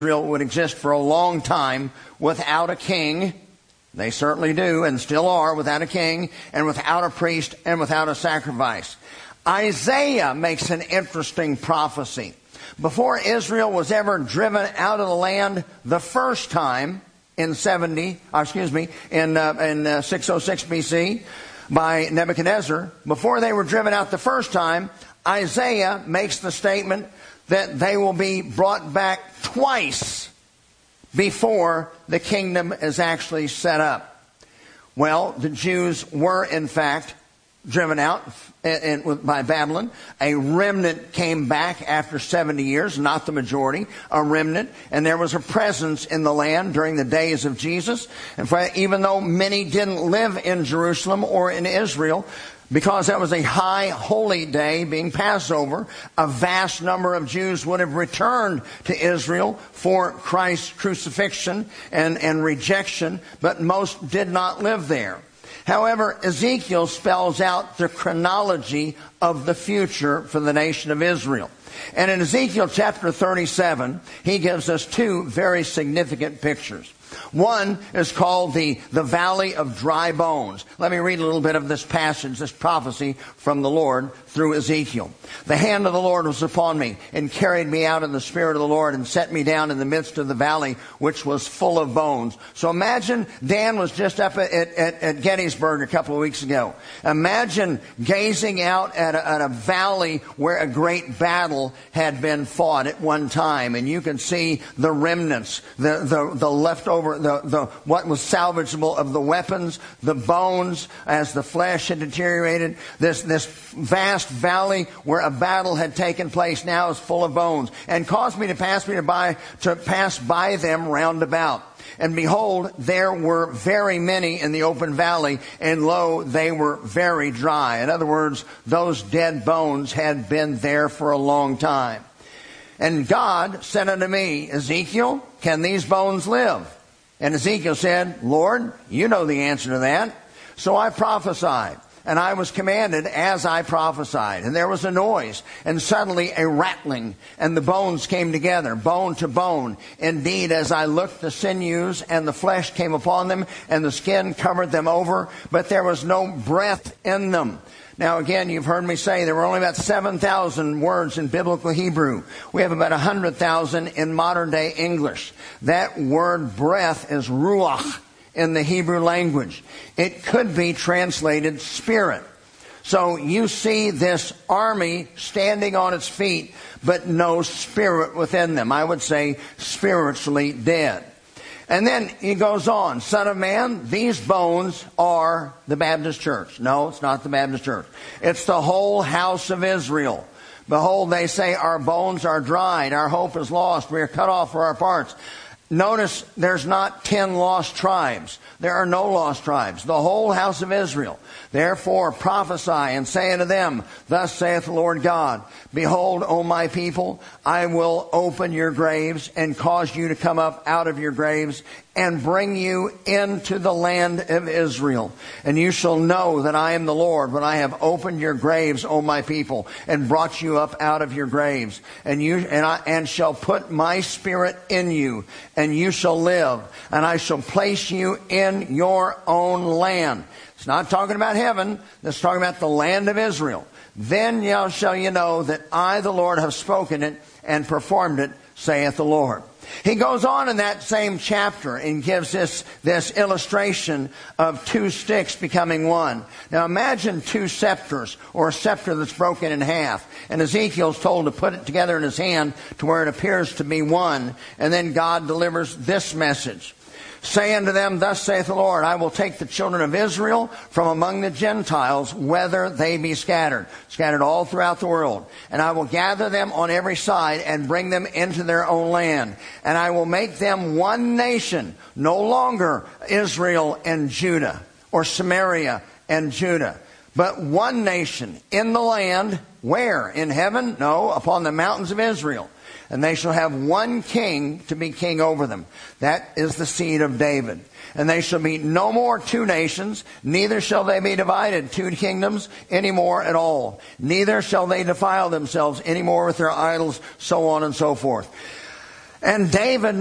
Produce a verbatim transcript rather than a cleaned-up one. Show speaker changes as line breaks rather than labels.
Israel would exist for a long time without a king. They certainly do and still are, without a king and without a priest and without a sacrifice. Isaiah makes an interesting prophecy. Before Israel was ever driven out of the land the first time in seventy, uh, excuse me, in uh, in uh, six oh six B C by Nebuchadnezzar, before they were driven out the first time, Isaiah makes the statement that they will be brought back twice before the kingdom is actually set up. Well, the Jews were in fact driven out in, in, by Babylon. A remnant came back after seventy years, not the majority, a remnant. And there was a presence in the land during the days of Jesus. And for, even though many didn't live in Jerusalem or in Israel, because that was a high holy day, being Passover, a vast number of Jews would have returned to Israel for Christ's crucifixion and, and rejection, but most did not live there. However, Ezekiel spells out the chronology of the future for the nation of Israel. And in Ezekiel chapter thirty-seven, he gives us two very significant pictures. One is called the, the Valley of Dry Bones. Let me read a little bit of this passage, this prophecy from the Lord through Ezekiel. The hand of the Lord was upon me and carried me out in the spirit of the Lord and set me down in the midst of the valley, which was full of bones. So imagine Dan was just up at, at, at Gettysburg a couple of weeks ago. Imagine gazing out at a, at a valley where a great battle had been fought at one time. And you can see the remnants, the, the, the leftover, the, the, what was salvageable of the weapons, the bones as the flesh had deteriorated. This, this vast valley where a battle had taken place now is full of bones, and caused me to pass me to by to pass by them round about. And behold, there were very many in the open valley, and lo, they were very dry. In other words, those dead bones had been there for a long time. And God said unto me, Ezekiel, can these bones live? And Ezekiel said, Lord, you know the answer to that. So I prophesied. And I was commanded as I prophesied. And there was a noise, and suddenly a rattling, and the bones came together, bone to bone. Indeed, as I looked, the sinews and the flesh came upon them, and the skin covered them over, but there was no breath in them. Now again, you've heard me say there were only about seven thousand words in biblical Hebrew. We have about one hundred thousand in modern day English. That word breath is ruach in the Hebrew language. It could be translated spirit. So you see this army standing on its feet, but no spirit within them. I would say spiritually dead. And then he goes on, Son of man, these bones are the Baptist church. No, it's not the Baptist church. It's the whole house of Israel. Behold, they say, our bones are dried, our hope is lost, we are cut off for our parts. Notice there's not ten lost tribes. There are no lost tribes. The whole house of Israel. Therefore prophesy and say unto them, Thus saith the Lord God, Behold, O my people, I will open your graves and cause you to come up out of your graves and bring you into the land of Israel. And you shall know that I am the Lord when I have opened your graves, O my people, and brought you up out of your graves. And you and I and shall put my spirit in you, and you shall live, and I shall place you in your own land. It's not talking about heaven. It's talking about the land of Israel. Then shall you know that I, the Lord, have spoken it and performed it, saith the Lord. He goes on in that same chapter and gives this, this illustration of two sticks becoming one. Now imagine two scepters, or a scepter that's broken in half. And Ezekiel's told to put it together in his hand to where it appears to be one. And then God delivers this message. Say unto them, Thus saith the Lord, I will take the children of Israel from among the Gentiles, whether they be scattered, scattered all throughout the world. And I will gather them on every side and bring them into their own land. And I will make them one nation, no longer Israel and Judah, or Samaria and Judah, but one nation in the land. Where? In heaven? No, upon the mountains of Israel. And they shall have one king to be king over them. That is the seed of David. And they shall be no more two nations, neither shall they be divided two kingdoms any more at all. Neither shall they defile themselves any more with their idols, so on and so forth. And David